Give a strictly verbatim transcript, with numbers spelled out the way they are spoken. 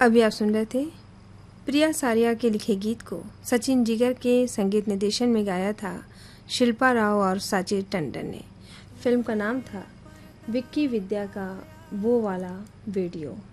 अभी आप सुन रहे थे प्रिया सारिया के लिखे गीत को सचिन जिगर के संगीत निर्देशन में गाया था शिल्पा राव और साचिर टंडन ने। फिल्म का नाम था विक्की विद्या का वो वाला वीडियो।